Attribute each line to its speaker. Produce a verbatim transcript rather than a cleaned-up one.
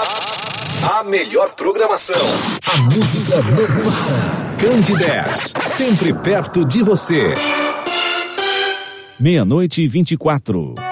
Speaker 1: A, a melhor programação. A música não para. Cande dez, sempre perto de você.
Speaker 2: Meia-noite e vinte e quatro.